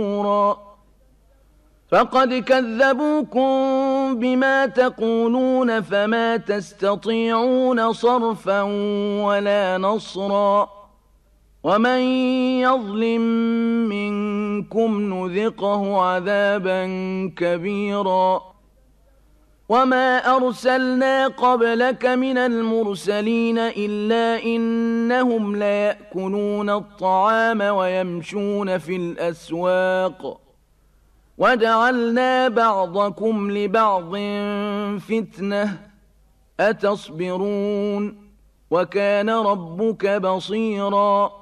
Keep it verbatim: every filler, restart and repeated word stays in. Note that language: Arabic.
فقد كذبوكم بما تقولون فما تستطيعون صرفا ولا نصرا ومن يظلم منكم نذقه عذابا كبيرا وما أرسلنا قبلك من المرسلين إلا إنهم ليأكلون الطعام ويمشون في الأسواق وجعلنا بعضكم لبعض فتنة أتصبرون وكان ربك بصيراً